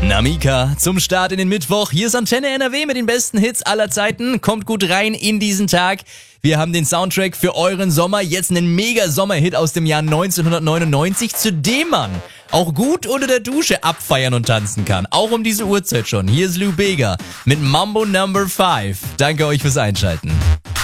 Namika zum Start in den Mittwoch. Hier ist Antenne NRW mit den besten Hits aller Zeiten. Kommt gut rein in diesen Tag. Wir haben den Soundtrack für euren Sommer. Jetzt einen Mega-Sommer-Hit aus dem Jahr 1999, zu dem man auch gut unter der Dusche abfeiern und tanzen kann. Auch um diese Uhrzeit schon. Hier ist Lou Bega mit Mambo No. 5. Danke euch fürs Einschalten.